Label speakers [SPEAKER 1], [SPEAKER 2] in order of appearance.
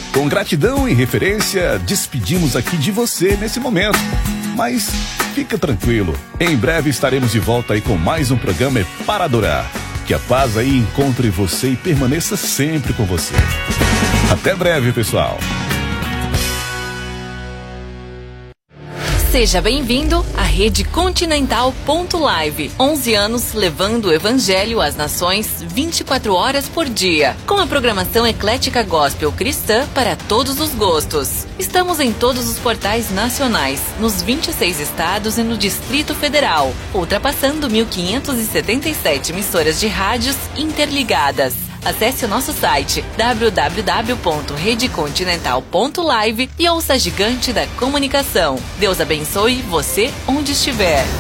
[SPEAKER 1] Com gratidão e referência, despedimos aqui de você nesse momento. Mas fica tranquilo, em breve estaremos de volta aí com mais um programa para adorar. Que a paz aí encontre você e permaneça sempre com você. Até breve, pessoal.
[SPEAKER 2] Seja bem-vindo à Rede Continental.live. 11 anos levando o Evangelho às nações 24 horas por dia. Com a programação eclética gospel cristã para todos os gostos. Estamos em todos os portais nacionais, nos 26 estados e no Distrito Federal, ultrapassando 1.577 emissoras de rádios interligadas. Acesse o nosso site www.redecontinental.live e ouça a gigante da comunicação. Deus abençoe você onde estiver.